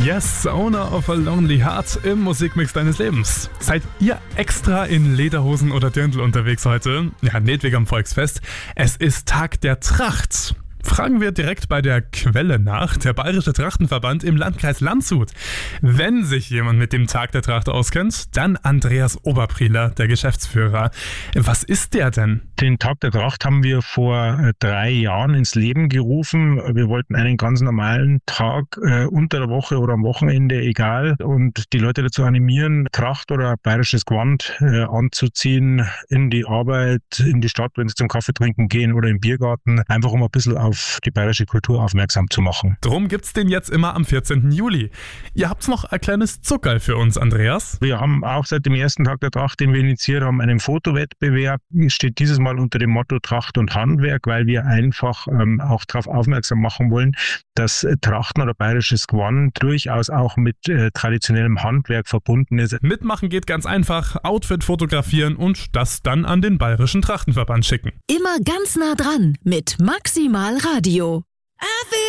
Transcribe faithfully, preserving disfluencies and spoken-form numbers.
Yes, Owner of a Lonely Heart im Musikmix deines Lebens. Seid ihr extra in Lederhosen oder Dirndl unterwegs heute? Ja, Nedwig am Volksfest. Es ist Tag der Tracht. Fragen wir direkt bei der Quelle nach, der Bayerische Trachtenverband im Landkreis Landshut. Wenn sich jemand mit dem Tag der Tracht auskennt, dann Andreas Oberprieler, der Geschäftsführer. Was ist der denn? Den Tag der Tracht haben wir vor drei Jahren ins Leben gerufen. Wir wollten einen ganz normalen Tag äh, unter der Woche oder am Wochenende, egal, und die Leute dazu animieren, Tracht oder bayerisches Gewand äh, anzuziehen, in die Arbeit, in die Stadt, wenn sie zum Kaffee trinken gehen oder im Biergarten, einfach um ein bisschen auf auf die bayerische Kultur aufmerksam zu machen. Drum gibt's den jetzt immer am vierzehnten Juli. Ihr habt's noch ein kleines Zuckerl für uns, Andreas. Wir haben auch seit dem ersten Tag der Tracht, den wir initiiert haben, einen Fotowettbewerb. Steht dieses Mal unter dem Motto Tracht und Handwerk, weil wir einfach ähm, auch darauf aufmerksam machen wollen, dass Trachten oder bayerisches Gewand durchaus auch mit äh, traditionellem Handwerk verbunden ist. Mitmachen geht ganz einfach. Outfit fotografieren und das dann an den Bayerischen Trachtenverband schicken. Immer ganz nah dran mit Maximal Radio. I feel